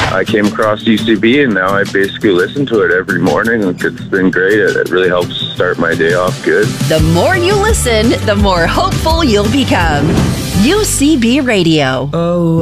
I came across UCB, and now I basically listen to it every morning. It's been great. It really helps start my day off good. The more you listen, the more hopeful you'll become. UCB Radio. Oh.